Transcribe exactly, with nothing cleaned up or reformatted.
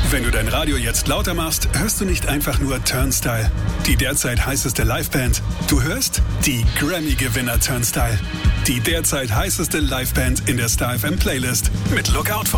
Wenn du dein Radio jetzt lauter machst, hörst du nicht einfach nur Turnstile, die derzeit heißeste Liveband. Du hörst die Grammy-Gewinner Turnstile, die derzeit heißeste Liveband in der Star F M Playlist mit Lookout von